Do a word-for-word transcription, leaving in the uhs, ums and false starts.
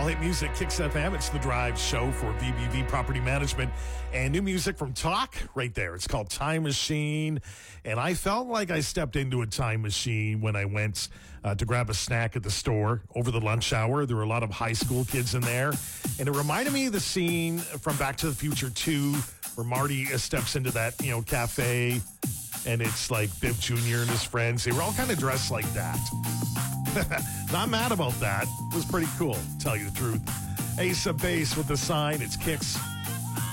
All hit music, Kicks F M. It's the Drive show for V B V Property Management. And new music from Talk right there. It's called Time Machine. And I felt like I stepped into a time machine when I went uh, to grab a snack at the store over the lunch hour. There were a lot of high school kids in there. And it reminded me of the scene from Back to the Future two where Marty uh, steps into that, you know, cafe. And it's like Biff Junior and his friends. They were all kind of dressed like that. Not mad about that. It was pretty cool, to tell you the truth. Ace of Base with the sign. It's Kicks